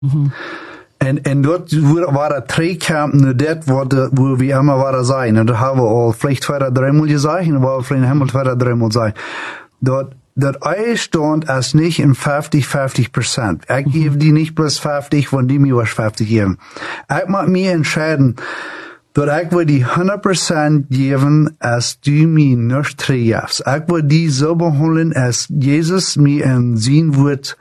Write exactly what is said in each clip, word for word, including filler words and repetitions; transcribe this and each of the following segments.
Mhm. En, en dort waren drei kampen, dat wo wir immer waren sein. Und da haben wir all vielleicht zwei oder dreimal gesagt, und wir vielleicht einmal zwei oder dreimal sein. Dort, dort Eierstand ist nicht in fünfzig, fünfzig Prozent. Ich gebe die nicht bloß fünfzig, wenn die mir was fünfzig geben. Ich mag mir entscheiden, dort ich will die hundert Prozent geben, als du mir nicht triffst. Ich will die so behandeln, als Jesus mir in sein Wort,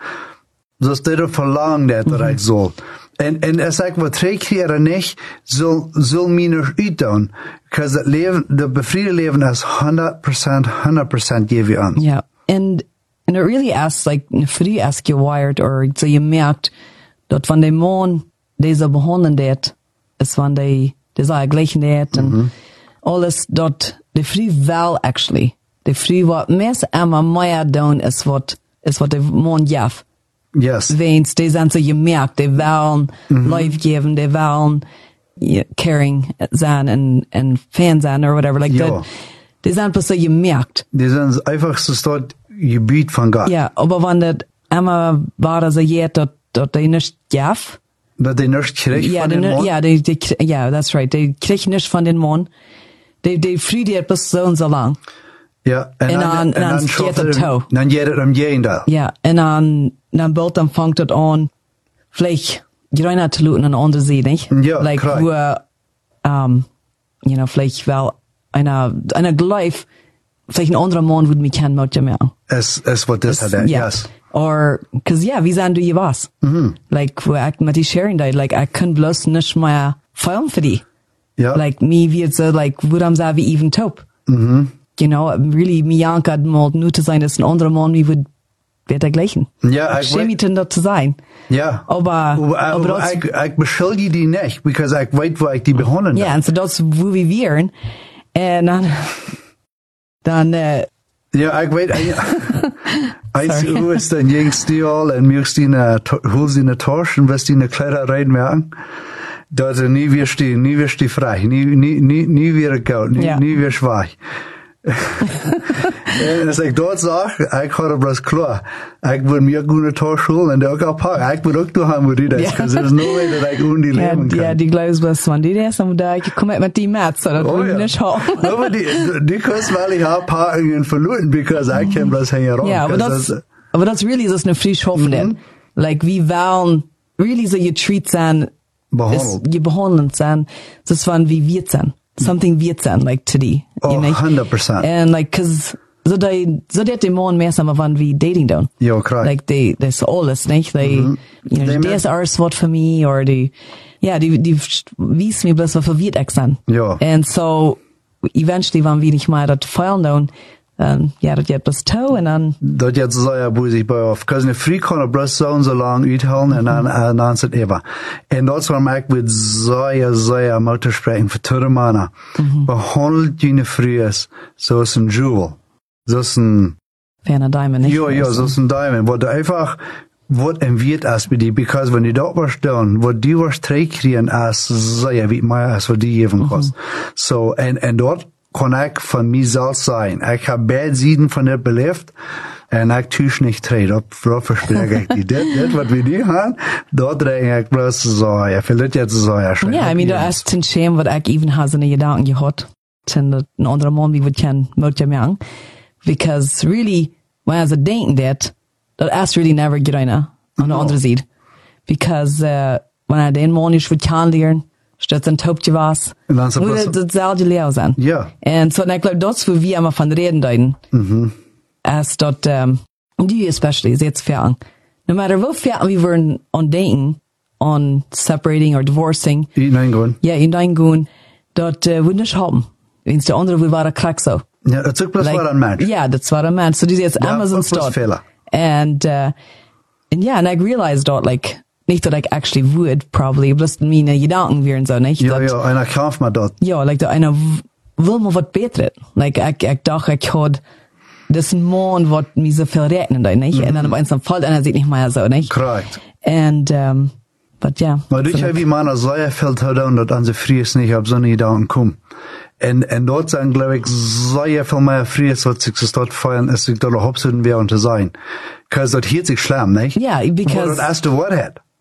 so dass der verlangt, dass mhm. ich soll. En, en als ik wat twee keren niet, zal, zal mij niet uitdoen. Because het leven, de bevriende leven is hundred percent, hundred percent geven we ons. Yeah. And, and it really asks, like, voor die ask je wired, or so je merkt, dat van de man, deze behandelen dat, is van de, deze gleichen dat, en mm-hmm. alles, dat de vrije wel, actually, de vrije wat mensen immer meer doen, is wat, is wat de man gaf. Yes. Wens, die zijn zo gemerkt, die willen mm-hmm. life geven, die willen yeah, caring zijn en, en fan zijn, or whatever, like ja. that. Die zijn pas zo gemerkt. Die zijn einfach so dat gebied van God. Ja, aber wenn das immer war, so jetzt, dat, dat die nicht gaf. Dat die nicht kriegt ja, von den Mann? Ja, die, die, ja, that's right. Die kriegt nicht von den Mann. Die, die friediert bis so und so lang. Ja, en, en dan, en, en dan geht het toe. Dan geht het om Jendal. Ja, en dan, dan bald dan fangt het aan, vielleicht, je rein te looten aan de andere zijde, nicht? Ja, like, correct. wo, um, you know, vielleicht wel, einer, einer gleich, vielleicht ein anderer Mann würde mich kennen, mit mehr. Es, es wird das halt, ja. yes. Or, cause ja, wie sagen du je was? Mhm. Like, wo ich mit die Sharing da, like, ich kann bloß nicht mehr feiern für die. Ja. Like, mir wird so, like, wo dann sagen wir even top. Mhm. You know, really, mir jankert mal nur zu sein, dass ein anderer Mann, wie wird, wird dergleichen. Ja, ich schäme mich denn da zu sein. Ja. Aber, aber, aber aber das, ich, ich beschuldige die nicht, because ich weiß, wo ich die behandeln ja, und so das, wo wir wären, und dann, dann, äh, ja, ich weiß, eins, du ist dann jüngst die all, und mir ist die eine, holst die eine Tasche, und wirst die eine Kleider reinmachen. Dort nie wirst die, nie wirst die frei, nie, nie, nie, nie wieder Geld, nie, ja. nie wieder schwach. En als ik dat zag, ik had het bloß klar. Ik wil meer goede Tasche holen, en ook pakken. Ik wil ook doorgaan met die das, because there's no way that ik ohne die ja, leben kann. Ja, die glaubst was man die das, und da, ich komme mit die Mats, oder oh, will ich ja. nicht haben. Aber die, die kannst weil ich habe Packungen verloren, because ich kann bloß hängen rum. Ja, aber das, das, aber das really ist eine frisch hoffende. Mhm. Like, wie wollen, really so you treat sein, behandelt. You behandeln sein, das waren wie wir sein. Something wird sein, like, to die. Oh, you know? hundred percent. And, like, cause, so they, so that die Mann mehr sagen, wann wie dating down. Ja, correct. Like, they, that's alles, nicht? They, mm-hmm. you know, das ist what for me, or die, ja, die, die wies mir bloß, was verwirrt ich sein. Ja. And so, eventually, wann wir nicht mal das feiern down, um, ja, das geht bloß toe, und dann. Dat je zo ja boezig bij af. Because een free kan er bloß zo zo lang uithalen, en dan, en dan is het even. En dat is waarom ik met zeer, zeer moeten spreken voor twee mannen. Mm-hmm. Behandelt je vries zoals een jewel. Zoals een... Ferner Diamond, nicht? Ja, ja, zoals een diamond. Wat einfach, wat een wert is bij die. Because when die dat was doen, wat die was terugkrijgen is zeer wie meer als wat die even kost. Mm-hmm. So, en, en dat kan ik van mezelf zijn. Ik heb beide zijden van het beleefd. En ik thuis niet treden. Dat verspreek ik die. Dit, dit wat we nu gaan, dat dreig ik bloos zo. Ja, vielleicht jetzt so ja schön. Ja, I mean, dat is ten shame wat ik even had in de gedanken gehad. Ten dat een andere man wie we ken, moet je merken. Because really, when ze denken dat, dat is really never gedaan aan de andere zijde. Because uh, when I den man is wat kan leren, statt ein Taubje was, muss das dasselbe leer sein. Ja. Und so, und ich glaube, das, wo wir immer von reden deuten, mhm. ist dort, um, die especially, ist jetzt fern. No matter wo fern wir wollen on dating, on separating or divorcing. Hineingehen. Ja, hineingehen, dort, uh, würde nicht haben. Wenn's der andere, wo war der Krack so. Ja, das ist bloß like, war ein Mensch. Ja, das war ein Mensch. So, die ist jetzt ja, Amazon dort. Fehler. And, uh, and yeah, and I realized dort, like, nicht, dass ich actually would, probably, bloß meine Gedanken wären so, nicht? Ja, dat, ja, einer kauft mal dort. Ja, like, da einer will mal was Besseres. Like, ich, ich dachte, ich had, das ist ein Mann, was mir so viel rechnen, nicht? Mhm. Und dann, aber eins dann fällt einer sich nicht mehr so, nicht? Korrekt. And, um, but yeah. Maar dus so wie man sehr viel tun, dass an sie fries nicht auf so eine Gedanken kommen. Und, und dort sind, glaube ich, sehr viel mehr fries, was sich das dort feiern, als sich dort hauptsächlich während zu sein. Because dort hielt sich schlimm, nicht? Yeah, because. Aber das erste Wort hat.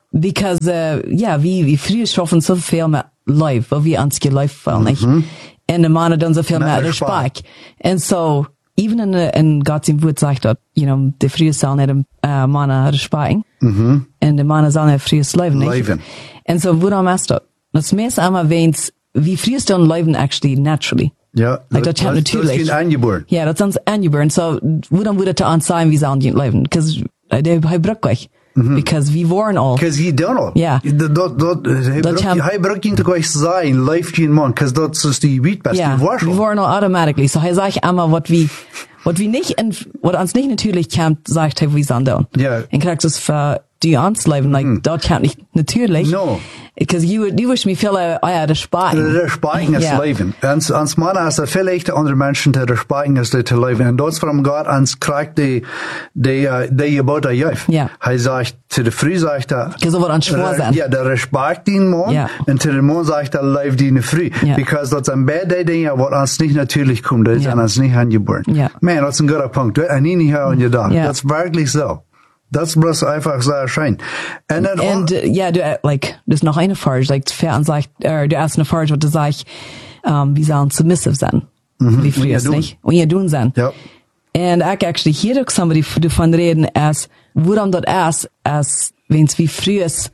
because, uh, ja, wie, wie früher schaffen so viel mehr live, weil wir ans live fallen, nicht? Mhm. Und die Männer dann so viel mehr Respekt. Respekt. Und so, even in, in Gottes Wort sagt dort, you know, die früher sollen nicht, uh, Männer Respekt. Mhm. Und die Männer sollen nicht früher leben, nicht? Leben. Und so, woran machst du? Das meiste einmal wenn's, wie früher dann leben actually naturally. Ja, Like, dat das, natuurlijk. das ist angeboren. Ja, dat is angeboren. So, hoe dan moet het aan zijn wie ze aan het leven? Because hij hij brukt gleich. Because we waren al. Because he done all. Ja. Dat, dat, dat, hij Dat brukt- hem- hij brukt niet gleich zijn, leeft geen man, because dat is die Weetbest, Ja, die war we schon. waren al automatically. So, hij zegt einmal, wat wie, wat wie nicht, in, wat ons nicht natürlich kämpft, sagt hij, wie ze aan doen. Ja. En krijgt dus voor die ans leven, like, dat kämpft nicht natürlich. No. Because you, you wish me veel, uh, ja, de sparen. Der Speichen ist Ja. Leben. Ans, ans Mann hast du vielleicht andere Menschen, die der Speichen ist, die zu leben. Und das von Gott ans kriegt die, die, uh, die Gebot der Jäuf. Ja. Er sagt, zu der Früh sagt er, Because so wat aan schwaar zijn. ja, der Respekt den Mann. Ja. Und zu dem Mann sagt er, leif die in Früh. Ja. Because das sind beide Dinge, was uns nicht natürlich kommt. Das ist Ja. uns nicht angeboren. Ja. Man, das ist ein guter Punkt. Das habe ich nicht gedacht. Ja. Das ist wirklich so. Das ist bloß einfach so erscheint. Und dann Und, uh, ja, du, uh, like, dus nog eine Frage, like, fair an sagt, er, du erst eine Frage, wat du sagst, um, wie sollen submissive sein? Wie früh ja ist doen. nicht? Und ja, doen sein. Ja. And ich actually hier ook somebody davon reden, als, woran dat erst, als, wenn's wie früh ist,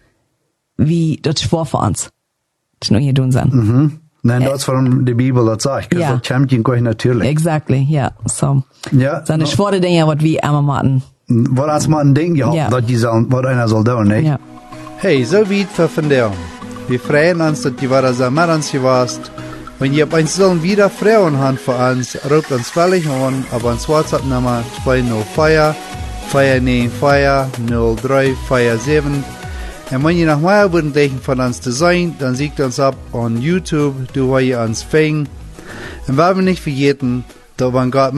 wie dat schwor für uns. Das nur hier doen sein. Mhm. Nein, das ist von der Bibel, das sagt. Ja. Das kommt ihm gleich natürlich. Exactly, ja, so. Ja. So eine schwere Dinge, wat wie einmal machen. Wat als man denkt, ja, Ja. dat die zal, wat einer soll tun, ne? Ja. Hey, so weit für vandaag. Wir freuen uns, dass die wieder so mit uns warst. Wenn ihr uns sollen wieder Frauen habt für uns, ruft uns völlig an, aber uns WhatsApp-Nummer zwei null vier, vier neun vier, null drei vier sieben. Und wenn ihr noch mehr wünschen von uns zu sein, dann seht uns ab on YouTube, du wo ihr uns fängt. Und wir nicht vergessen, da wann Gott